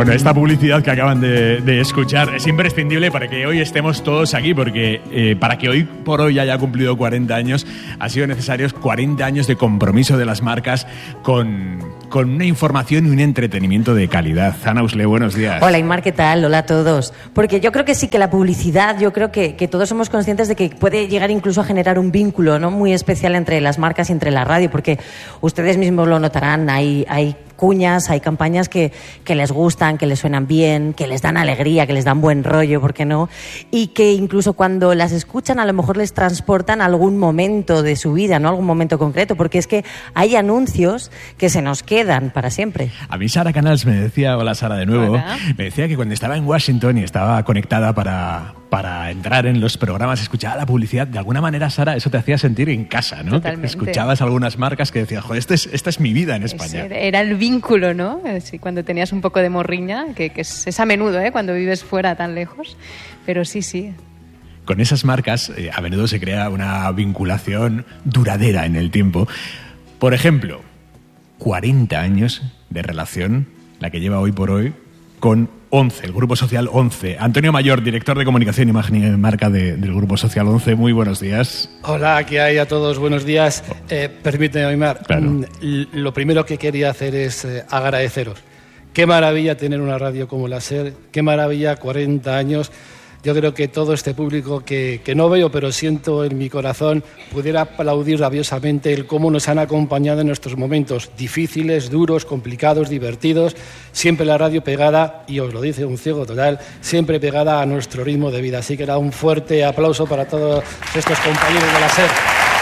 Bueno, esta publicidad que acaban de escuchar es imprescindible para que hoy estemos todos aquí, porque para que hoy por hoy haya cumplido 40 años, ha sido necesarios 40 años de compromiso de las marcas con una información y un entretenimiento de calidad. Ana Usle, buenos días. Hola, Inmar, ¿qué tal? Hola a todos. Porque yo creo que sí que la publicidad, yo creo que todos somos conscientes de que puede llegar incluso a generar un vínculo, ¿no?, muy especial entre las marcas y entre la radio, porque ustedes mismos lo notarán, hay cuñas, hay campañas que les gustan, que les suenan bien, que les dan alegría, que les dan buen rollo, ¿por qué no? Y que incluso cuando las escuchan a lo mejor les transportan a algún momento de su vida, ¿no?, algún momento concreto, porque es que hay anuncios que se nos quedan para siempre. A mí Sara Canals me decía, hola Sara de nuevo, hola. Me decía que cuando estaba en Washington y estaba conectada para entrar en los programas, escuchaba la publicidad, de alguna manera, Sara, eso te hacía sentir en casa, ¿no? Totalmente. Escuchabas algunas marcas que decías, joder, esta es mi vida en España. Era el vínculo, ¿no? Sí, cuando tenías un poco de morriña, que es a menudo, cuando vives fuera tan lejos, pero sí. Con esas marcas a menudo se crea una vinculación duradera en el tiempo. Por ejemplo, 40 años de relación, la que lleva hoy por hoy, con ONCE, el Grupo Social ONCE. Antonio Mayor, director de Comunicación, Imagen y Marca del Grupo Social ONCE. Muy buenos días. Hola, ¿qué hay a todos? Buenos días. Permíteme, Aymar. Claro. Lo primero que quería hacer es agradeceros. Qué maravilla tener una radio como la SER. Qué maravilla, 40 años. Yo creo que todo este público que no veo, pero siento en mi corazón, pudiera aplaudir rabiosamente el cómo nos han acompañado en nuestros momentos difíciles, duros, complicados, divertidos. Siempre la radio pegada, y os lo dice un ciego total, siempre pegada a nuestro ritmo de vida. Así que era un fuerte aplauso para todos estos compañeros de la SER.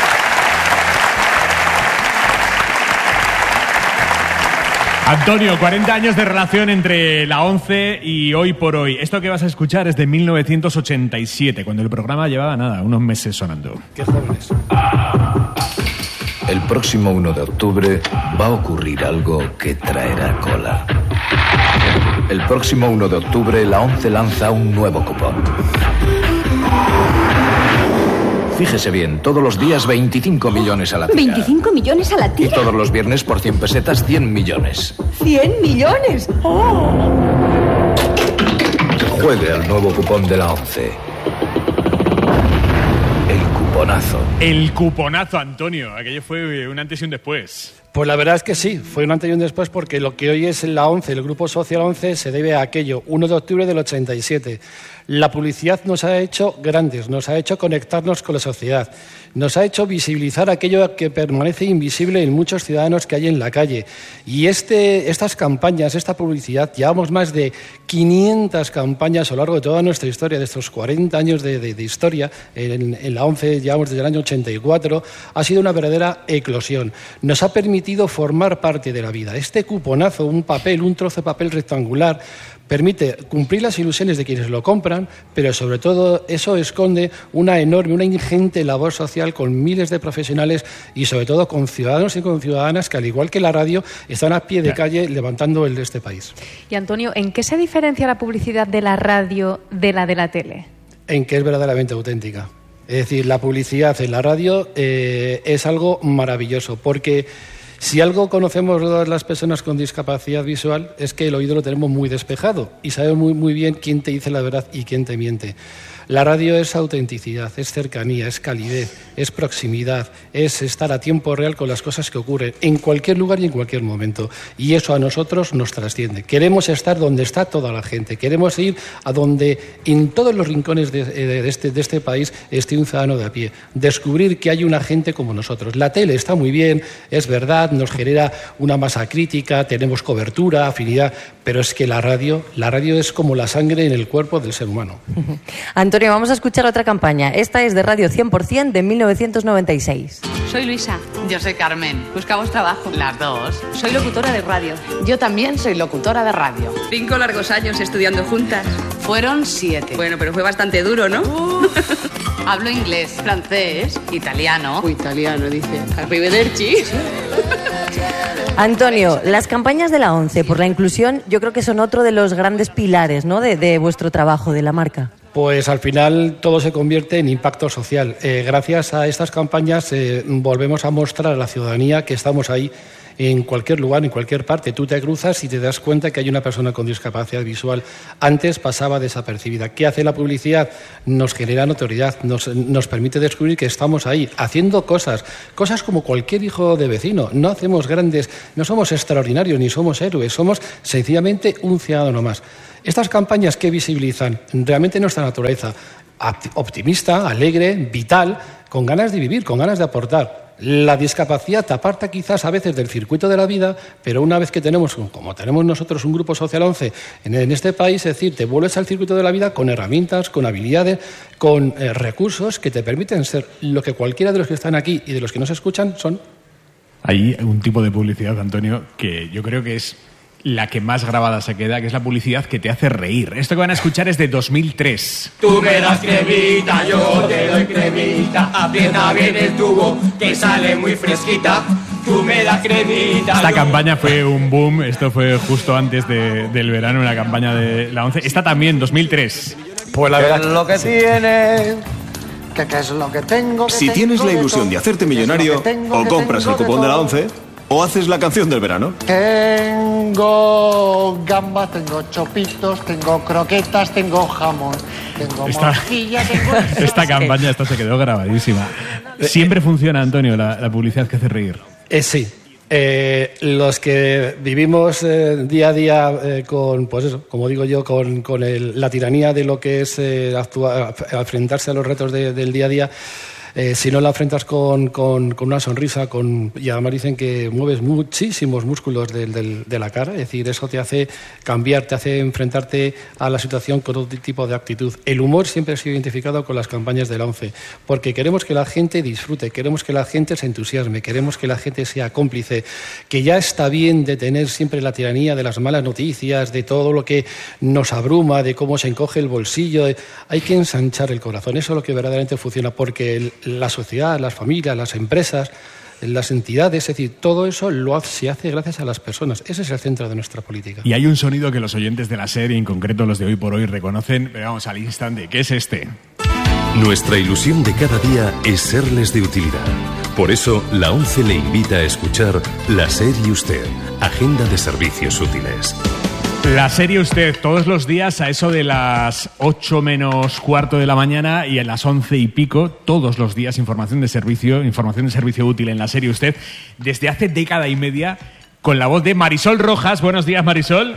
Antonio, 40 años de relación entre la ONCE y Hoy por Hoy. Esto que vas a escuchar es de 1987, cuando el programa llevaba unos meses sonando. ¡Qué jóvenes! El próximo 1 de octubre va a ocurrir algo que traerá cola. El próximo 1 de octubre la ONCE lanza un nuevo cupón. Fíjese bien, todos los días 25 millones a la tira. ¿25 millones a la tira? Y todos los viernes por 100 pesetas 100 millones. ¿100 millones? ¡Oh! Juegue al nuevo cupón de la ONCE. El cuponazo. El cuponazo, Antonio. Aquello fue un antes y un después. Pues la verdad es que sí, fue un antes y un después, porque lo que hoy es la ONCE, el Grupo Social ONCE, se debe a aquello, 1 de octubre del 87. La publicidad nos ha hecho grandes, nos ha hecho conectarnos con la sociedad, nos ha hecho visibilizar aquello que permanece invisible en muchos ciudadanos que hay en la calle. Y estas campañas, esta publicidad, llevamos más de 500 campañas a lo largo de toda nuestra historia, de estos 40 años de historia, en la ONCE llevamos desde el año 84, ha sido una verdadera eclosión. Nos ha permitido formar parte de la vida. Este cuponazo, un trozo de papel rectangular, permite cumplir las ilusiones de quienes lo compran, pero sobre todo eso esconde una ingente labor social con miles de profesionales y sobre todo con ciudadanos y con ciudadanas que, al igual que la radio, están a pie de calle levantando el de este país. Y Antonio, ¿en qué se diferencia la publicidad de la radio de la tele? En que es verdaderamente auténtica. Es decir, la publicidad en la radio es algo maravilloso, porque si algo conocemos todas las personas con discapacidad visual es que el oído lo tenemos muy despejado y sabemos muy bien quién te dice la verdad y quién te miente. La radio es autenticidad, es cercanía, es calidez, es proximidad, es estar a tiempo real con las cosas que ocurren en cualquier lugar y en cualquier momento. Y eso a nosotros nos trasciende. Queremos estar donde está toda la gente. Queremos ir a donde en todos los rincones de este país esté un ciudadano de a pie. Descubrir que hay una gente como nosotros. La tele está muy bien, es verdad, nos genera una masa crítica, tenemos cobertura, afinidad, pero es que la radio es como la sangre en el cuerpo del ser humano. Antonio, vamos a escuchar otra campaña. Esta es de Radio 100% de 1996. Soy Luisa. Yo soy Carmen. Buscamos trabajo. Las dos. Soy locutora de radio. Yo también soy locutora de radio. 5 largos años estudiando juntas. Fueron 7. Bueno, pero fue bastante duro, ¿no? Hablo inglés, francés, italiano. Italiano, dice. Arrivederci. Antonio, las campañas de la ONCE por la inclusión yo creo que son otro de los grandes pilares, ¿no?, de vuestro trabajo, de la marca. Pues al final todo se convierte en impacto social. Gracias a estas campañas volvemos a mostrar a la ciudadanía que estamos ahí. en cualquier lugar, en cualquier parte. Tú te cruzas y te das cuenta que hay una persona con discapacidad visual. Antes pasaba desapercibida. ¿Qué hace la publicidad? Nos genera notoriedad, nos permite descubrir que estamos ahí, haciendo cosas como cualquier hijo de vecino. No hacemos grandes, no somos extraordinarios ni somos héroes, somos sencillamente un ciudadano más. Estas campañas que visibilizan realmente nuestra naturaleza, optimista, alegre, vital, con ganas de vivir, con ganas de aportar. La discapacidad te aparta quizás a veces del circuito de la vida, pero una vez que tenemos, como tenemos nosotros un Grupo Social 11 en este país, es decir, te vuelves al circuito de la vida con herramientas, con habilidades, con recursos que te permiten ser lo que cualquiera de los que están aquí y de los que nos escuchan son. Hay un tipo de publicidad, Antonio, que yo creo que es la que más grabada se queda, que es la publicidad que te hace reír. Esto que van a escuchar es de 2003. Tú me das cremita, yo te doy cremita. Aprieta bien el tubo, que sale muy fresquita. Tú me das cremita. Esta campaña fue un boom. Esto fue justo antes del verano, una campaña de la 11. Esta también, 2003. Pues la verdad, lo que tiene... ¿Qué es lo que tengo? Si tienes la ilusión de hacerte millonario, o compras el cupón de la 11... ¿O haces la canción del verano? Tengo gambas, tengo chopitos, tengo croquetas, tengo jamón, tengo morcilla, tengo... Esta campaña se quedó grabadísima. Siempre funciona, Antonio, la publicidad que hace reír. Sí. Los que vivimos día a día con, pues eso, como digo yo, con la tiranía de lo que es enfrentarse a los retos del día a día, si no la enfrentas con una sonrisa, y además dicen que mueves muchísimos músculos de la cara, es decir, eso te hace cambiar, te hace enfrentarte a la situación con otro tipo de actitud. El humor siempre ha sido identificado con las campañas de la 11, porque queremos que la gente disfrute, queremos que la gente se entusiasme, queremos que la gente sea cómplice, que ya está bien de tener siempre la tiranía de las malas noticias, de todo lo que nos abruma, de cómo se encoge el bolsillo. Hay que ensanchar el corazón, eso es lo que verdaderamente funciona, porque la sociedad, las familias, las empresas, las entidades, es decir, todo eso se hace gracias a las personas. Ese es el centro de nuestra política. Y hay un sonido que los oyentes de la serie, en concreto los de Hoy por Hoy, reconocen, pero vamos al instante, ¿qué es este? Nuestra ilusión de cada día es serles de utilidad. Por eso, la 11 le invita a escuchar La Serie Usted, Agenda de Servicios Útiles. La Serie Usted, todos los días a eso de las 8 menos cuarto de la mañana y a las 11 y pico, todos los días información de servicio útil en La Serie Usted, desde hace década y media, con la voz de Marisol Rojas. Buenos días, Marisol.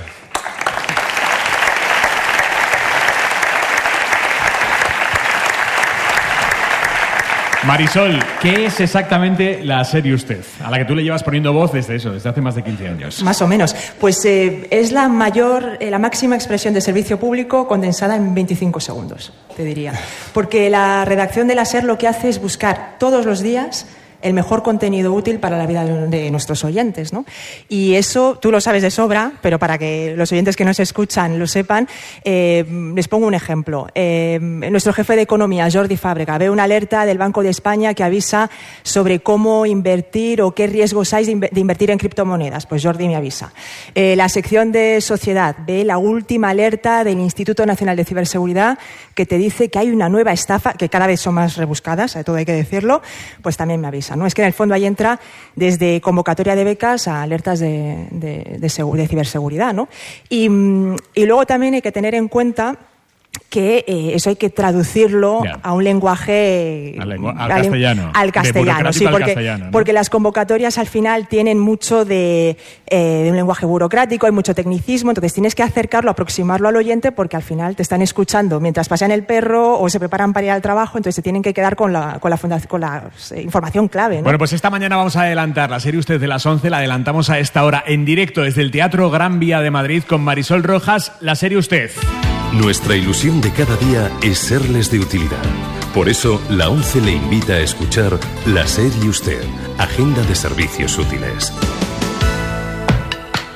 Marisol, ¿qué es exactamente La Serie Usted? A la que tú le llevas poniendo voz desde hace más de 15 años. Más o menos. Pues es la máxima expresión de servicio público condensada en 25 segundos, te diría. Porque la redacción de La SER lo que hace es buscar todos los días el mejor contenido útil para la vida de nuestros oyentes, ¿no? Y eso tú lo sabes de sobra, pero para que los oyentes que nos escuchan lo sepan, les pongo un ejemplo. Nuestro jefe de economía, Jordi Fàbrega, ve una alerta del Banco de España que avisa sobre cómo invertir o qué riesgos hay de invertir en criptomonedas. Pues Jordi me avisa. La sección de sociedad ve la última alerta del Instituto Nacional de Ciberseguridad que te dice que hay una nueva estafa, que cada vez son más rebuscadas, todo hay que decirlo, pues también me avisa. ¿No? Es que en el fondo ahí entra desde convocatoria de becas a alertas de ciberseguridad, ¿no? Y luego también hay que tener en cuenta que eso hay que traducirlo a un lenguaje al castellano, sí, porque las convocatorias al final tienen mucho de un lenguaje burocrático, hay mucho tecnicismo, entonces tienes que acercarlo, aproximarlo al oyente, porque al final te están escuchando mientras pasean el perro o se preparan para ir al trabajo, entonces se tienen que quedar con la información clave, ¿no? Bueno, pues esta mañana vamos a adelantar La Serie Usted de las 11, la adelantamos a esta hora en directo desde el Teatro Gran Vía de Madrid con Marisol Rojas. La Serie Usted. Nuestra ilusión de cada día es serles de utilidad. Por eso, la 11 le invita a escuchar La Serie Usted, Agenda de Servicios Útiles.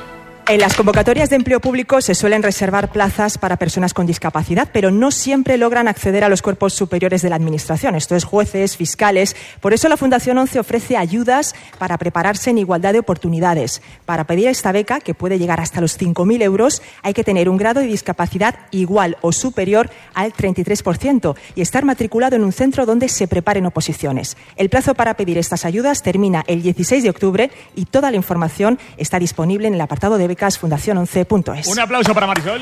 En las convocatorias de empleo público se suelen reservar plazas para personas con discapacidad, pero no siempre logran acceder a los cuerpos superiores de la Administración, esto es, jueces, fiscales. Por eso la Fundación 11 ofrece ayudas para prepararse en igualdad de oportunidades. Para pedir esta beca, que puede llegar hasta los 5.000 euros, hay que tener un grado de discapacidad igual o superior al 33% y estar matriculado en un centro donde se preparen oposiciones. El plazo para pedir estas ayudas termina el 16 de octubre y toda la información está disponible en el apartado de becas fundacion11.es. Un aplauso para Marisol.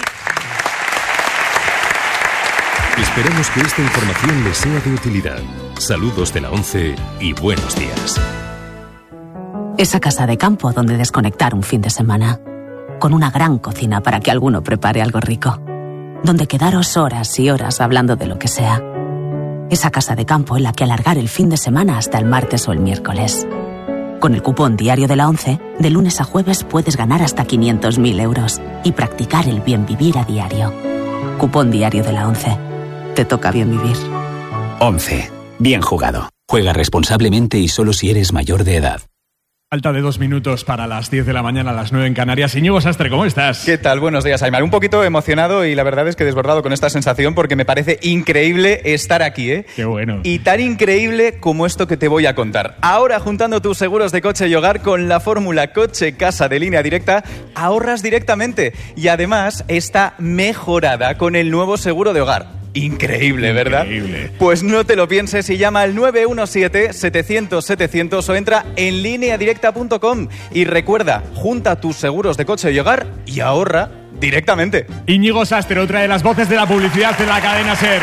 Esperamos que esta información les sea de utilidad. Saludos de la 11 y buenos días. Esa casa de campo donde desconectar un fin de semana. Con una gran cocina para que alguno prepare algo rico. Donde quedaros horas y horas hablando de lo que sea. Esa casa de campo en la que alargar el fin de semana hasta el martes o el miércoles. Con el cupón diario de la 11, de lunes a jueves puedes ganar hasta 500.000 euros y practicar el bien vivir a diario. Cupón diario de la 11. Te toca bien vivir. 11. Bien jugado. Juega responsablemente y solo si eres mayor de edad. Falta de 2 minutos para las 10 de la mañana, a las 9 en Canarias. Íñigo Sastre, ¿cómo estás? ¿Qué tal? Buenos días, Aimar. Un poquito emocionado y la verdad es que desbordado con esta sensación porque me parece increíble estar aquí, ¿eh? Qué bueno. Y tan increíble como esto que te voy a contar. Ahora, juntando tus seguros de coche y hogar con la fórmula coche-casa de Línea Directa, ahorras directamente. Y además está mejorada con el nuevo seguro de hogar. Increíble, ¿verdad? Increíble. Pues no te lo pienses y llama al 917-700-700 o entra en lineadirecta.com y recuerda, junta tus seguros de coche y hogar y ahorra directamente. Íñigo Sastre, otra de las voces de la publicidad en la cadena SER.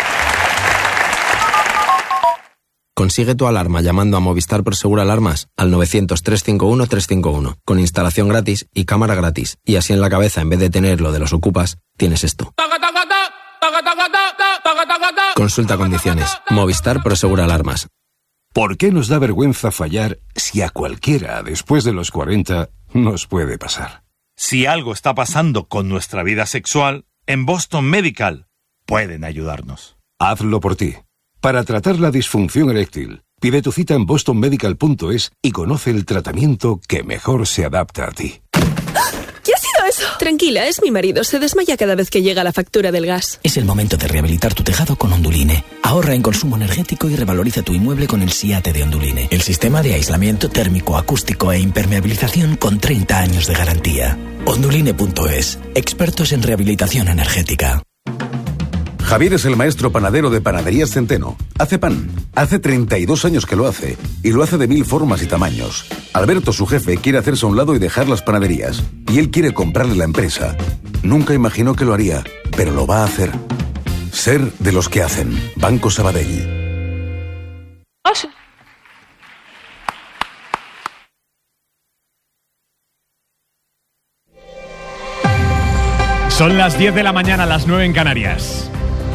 Consigue tu alarma llamando a Movistar Prosegur Alarmas al 900-351-351 con instalación gratis y cámara gratis. Y así en la cabeza, en vez de tener lo de los ocupas, tienes esto. Consulta condiciones. Movistar Prosegur Alarmas. ¿Por qué nos da vergüenza fallar si a cualquiera después de los 40 nos puede pasar? Si algo está pasando con nuestra vida sexual, en Boston Medical pueden ayudarnos. Hazlo por ti. Para tratar la disfunción eréctil, pide tu cita en bostonmedical.es y conoce el tratamiento que mejor se adapta a ti. ¿Qué ha sido eso? Tranquila, es mi marido. Se desmaya cada vez que llega la factura del gas. Es el momento de rehabilitar tu tejado con Onduline. Ahorra en consumo energético y revaloriza tu inmueble con el SIATE de Onduline. El sistema de aislamiento térmico, acústico e impermeabilización con 30 años de garantía. Onduline.es. Expertos en rehabilitación energética. Javier es el maestro panadero de Panaderías Centeno. Hace pan. Hace 32 años que lo hace. Y lo hace de 1000 formas y tamaños. Alberto, su jefe, quiere hacerse a un lado y dejar las panaderías. Y él quiere comprarle la empresa. Nunca imaginó que lo haría, pero lo va a hacer. Ser de los que hacen. Banco Sabadell. Son las 10 de la mañana, las 9 en Canarias.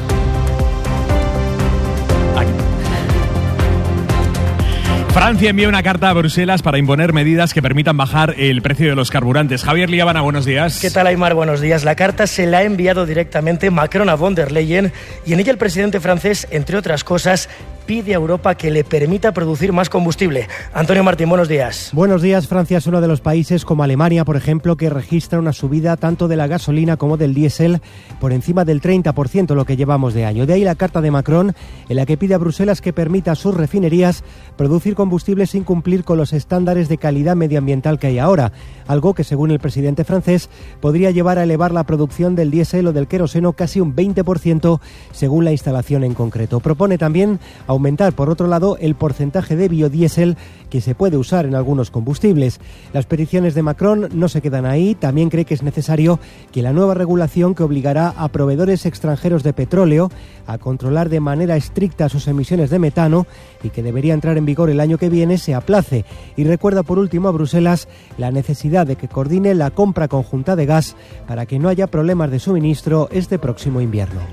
Francia envía una carta a Bruselas para imponer medidas que permitan bajar el precio de los carburantes. Javier Liabana, buenos días. ¿Qué tal, Aimar? Buenos días. La carta se la ha enviado directamente Macron a von der Leyen y en ella el presidente francés, entre otras cosas, pide a Europa que le permita producir más combustible. Antonio Martín, buenos días. Buenos días. Francia es uno de los países, como Alemania, por ejemplo, que registra una subida tanto de la gasolina como del diésel por encima del 30% lo que llevamos de año. De ahí la carta de Macron, en la que pide a Bruselas que permita a sus refinerías producir combustible sin cumplir con los estándares de calidad medioambiental que hay ahora, algo que, según el presidente francés, podría llevar a elevar la producción del diésel o del queroseno casi un 20% según la instalación en concreto. Propone también aumentar, por otro lado, el porcentaje de biodiesel que se puede usar en algunos combustibles. Las peticiones de Macron no se quedan ahí. También cree que es necesario que la nueva regulación que obligará a proveedores extranjeros de petróleo a controlar de manera estricta sus emisiones de metano y que debería entrar en vigor el año que viene se aplace. Y recuerda por último a Bruselas la necesidad de que coordine la compra conjunta de gas para que no haya problemas de suministro este próximo invierno.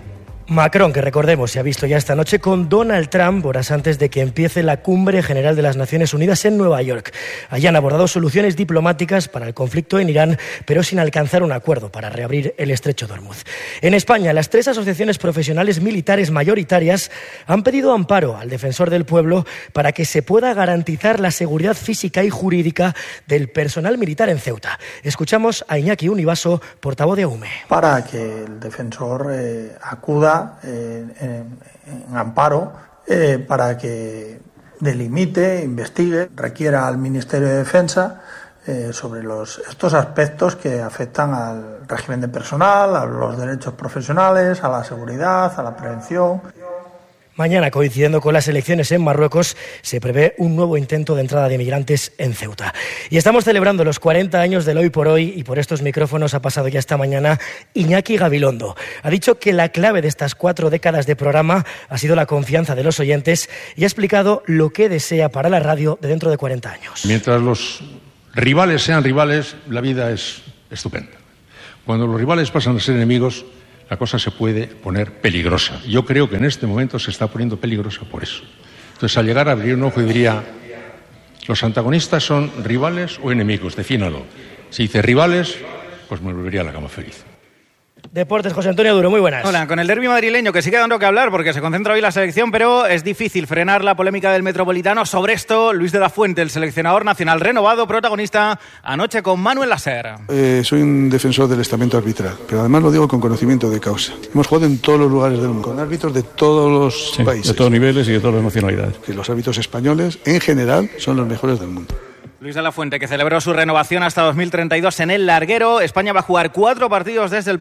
Macron, que recordemos, se ha visto ya esta noche con Donald Trump, horas antes de que empiece la Cumbre General de las Naciones Unidas en Nueva York. Allí han abordado soluciones diplomáticas para el conflicto en Irán, pero sin alcanzar un acuerdo para reabrir el estrecho de Hormuz. En España, las 3 asociaciones profesionales militares mayoritarias han pedido amparo al defensor del pueblo para que se pueda garantizar la seguridad física y jurídica del personal militar en Ceuta. Escuchamos a Iñaki Univaso, portavoz de AUME. Para que el defensor acuda en amparo para que delimite, investigue, requiera al Ministerio de Defensa sobre estos aspectos que afectan al régimen de personal, a los derechos profesionales, a la seguridad, a la prevención. Mañana, coincidiendo con las elecciones en Marruecos, se prevé un nuevo intento de entrada de migrantes en Ceuta. Y estamos celebrando los 40 años del Hoy por Hoy, y por estos micrófonos ha pasado ya esta mañana Iñaki Gabilondo. Ha dicho que la clave de estas 4 décadas de programa ha sido la confianza de los oyentes y ha explicado lo que desea para la radio de dentro de 40 años. Mientras los rivales sean rivales, la vida es estupenda. Cuando los rivales pasan a ser enemigos, la cosa se puede poner peligrosa. Yo creo que en este momento se está poniendo peligrosa por eso. Entonces, al llegar a abrir un ojo, diría, ¿los antagonistas son rivales o enemigos? Defínalo. Si dice rivales, pues me volvería a la cama feliz. Deportes, José Antonio Duro, muy buenas. Hola, con el derbi madrileño que sigue dando que hablar porque se concentra hoy la selección, pero es difícil frenar la polémica del Metropolitano. Sobre esto, Luis de la Fuente, el seleccionador nacional renovado, protagonista anoche con Manuel Lasser. Soy un defensor del estamento arbitral, pero además lo digo con conocimiento de causa. Hemos jugado en todos los lugares del mundo, con árbitros de todos los países. De todos niveles y de todas las nacionalidades. Que los árbitros españoles, en general, son los mejores del mundo. Luis de la Fuente, que celebró su renovación hasta 2032 en el larguero. España va a jugar 4 partidos desde el